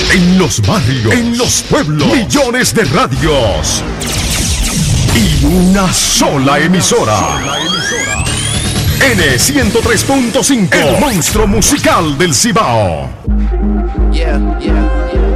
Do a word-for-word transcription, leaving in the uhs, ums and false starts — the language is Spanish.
En los barrios, en los pueblos, millones de radios y una sola emisora. N ciento tres punto cinco, el monstruo musical del Cibao. Yeah, yeah.